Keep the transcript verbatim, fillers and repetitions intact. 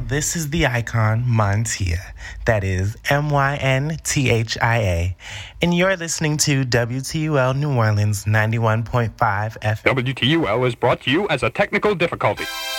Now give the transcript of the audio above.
this is the icon Montia. That is M Y N T H I A. And you're listening to W T U L New Orleans ninety-one point five F M. W T U L is brought to you as a technical difficulty.